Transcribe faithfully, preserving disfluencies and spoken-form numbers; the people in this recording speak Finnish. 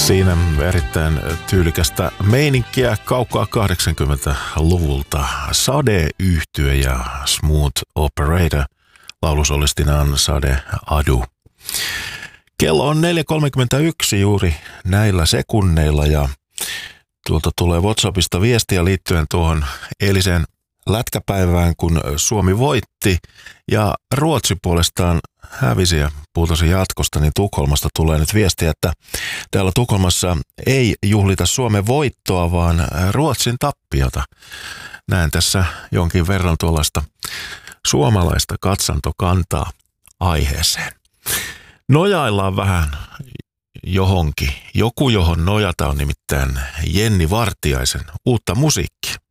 Siinä erittäin tyylikästä meininkiä kaukaa kahdeksankymmentäluvulta. Sade-yhtye ja Smooth Operator. Laulusolistinaan Sade Adu. Kello on neljä kolmekymmentäyksi juuri näillä sekunneilla ja tuolta tulee WhatsAppista viestiä liittyen tuohon eiliseen lätkäpäivään, kun Suomi voitti ja Ruotsi puolestaan hävisi ja putosi jatkosta, niin Tukholmasta tulee nyt viestiä, että täällä Tukholmassa ei juhlita Suomen voittoa, vaan Ruotsin tappiota. Näen tässä jonkin verran tuollaista suomalaista katsantokantaa aiheeseen. Nojaillaan vähän johonkin. Joku, johon nojata, on nimittäin Jenni Vartiaisen uutta musiikkia.